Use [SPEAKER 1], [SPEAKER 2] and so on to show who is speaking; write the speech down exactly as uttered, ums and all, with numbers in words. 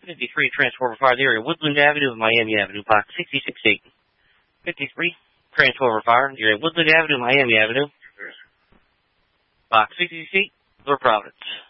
[SPEAKER 1] fifty-three, Transformer Fire, the area Woodland Avenue and Miami Avenue, box sixty-six eight. fifty-three, Transformer Fire, the area Woodland Avenue, Miami Avenue, box sixty-six eight, North Providence.